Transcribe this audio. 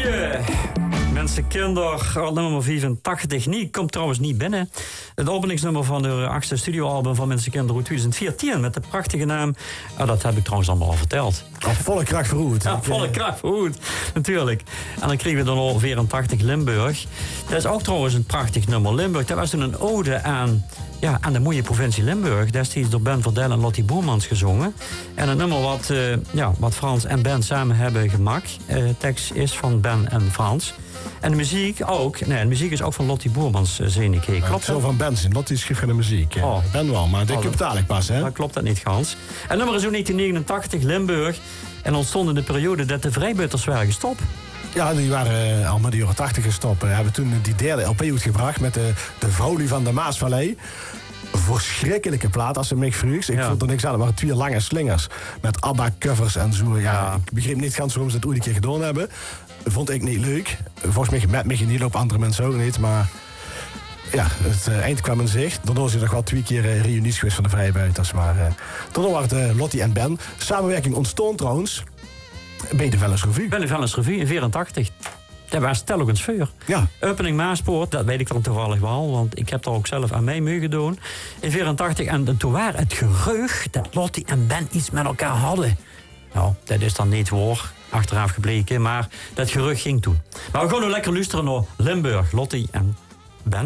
Liedje. Mensenkinder, nummer 85. Komt trouwens niet binnen. Het openingsnummer van de 8e studioalbum van Mensenkinder 2014 met de prachtige naam. Dat heb ik trouwens allemaal al verteld. Volle kracht verhoed. Ja, volle kracht verhoed, natuurlijk. En dan kregen we dan al 84 Limburg. Dat is ook trouwens een prachtig nummer. Limburg, dat was toen een ode aan de mooie provincie Limburg. Destijds door Ben Verdel en Lottie Boermans gezongen. En een nummer wat Frans en Ben samen hebben gemaakt. Tekst is van Ben en Frans. En de muziek ook. Nee, de muziek is ook van Lottie Boermans, Zenik. Klopt zo van Ben zijn. Lottie schreef de muziek. Ben wel, maar dit betaal ik pas, hè? Maar klopt dat niet, Gans. En nummer is ook 1989, Limburg. En ontstond in de periode dat de vrijbuiters waren gestopt. Ja, die waren al met de jaren 80 gestopt. We hebben toen die derde LP uitgebracht met de Vrolie van de Maasvallei. Verschrikkelijke plaat als ze me vroeg. Ik vond er niks aan. Er waren 2 lange slingers met ABBA-covers en zo. Ja, ik begreep niet gans waarom ze het ooit een keer gedaan hebben. Vond ik niet leuk. Volgens mij met Michiel niet op andere mensen ook niet. Maar ja, het eind kwam in zicht. Daarna zijn er nog wel 2 keer reunies geweest van de vrijbuiters. Maar daarna waren Lottie en Ben. Samenwerking ontstond trouwens bij de Vellens Revue. Bij de Vellens Revue in 84. Dat was telkens vuur. Ja. Opening Maaspoort, dat weet ik dan toevallig wel. Want ik heb er ook zelf aan mee meegedaan. In 84. En toen waren het gerucht dat Lottie en Ben iets met elkaar hadden. Nou, dat is dan niet waar. Achteraf gebleken. Maar dat gerucht ging toen. Maar we gaan nu lekker luisteren naar Limburg, Lottie en